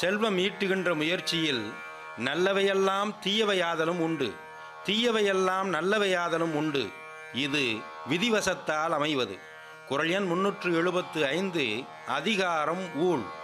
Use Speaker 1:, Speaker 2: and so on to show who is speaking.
Speaker 1: செல்வம் ஈட்டுகின்ற முயற்சியில் நல்லவையெல்லாம் தீயவையாதலும் உண்டு, தீயவையெல்லாம் நல்லவையாதலும் உண்டு. இது விதிவசத்தால் அமைவது. குறள் எண் 375. அதிகாரம் ஊழ்.